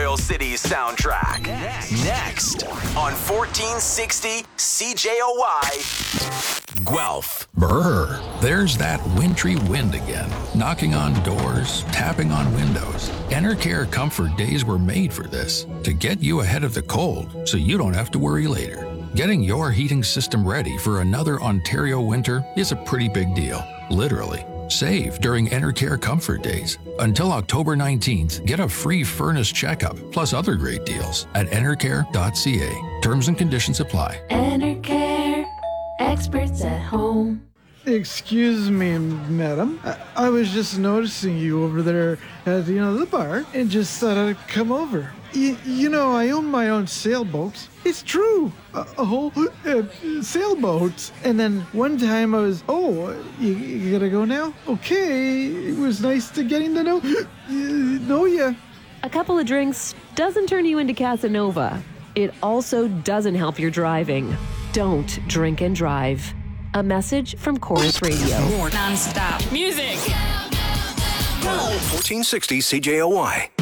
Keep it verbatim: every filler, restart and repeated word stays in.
Oil City's soundtrack. Next on fourteen sixty C J O Y, Guelph. Brr, there's that wintry wind again, knocking on doors, tapping on windows. Enercare Comfort Days were made for this, to get you ahead of the cold so you don't have to worry later. Getting your heating system ready for another Ontario winter is a pretty big deal, literally. Save during Enercare Comfort Days. Until October nineteenth, get a free furnace checkup, plus other great deals at enercare dot c a. Terms and conditions apply. Enercare, experts at home. Excuse me, madam. I, I was just noticing you over there at, you know, the bar and just thought I'd come over. Y- you know, I own my own sailboats. It's true. A, a whole uh, sailboat. And then one time I was, oh, you, you gotta go now? Okay. It was nice to getting to know, uh, know ya. A couple of drinks doesn't turn you into Casanova. It also doesn't help your driving. Don't drink and drive. A message from Chorus Radio. More non-stop music. fourteen sixty C J O Y.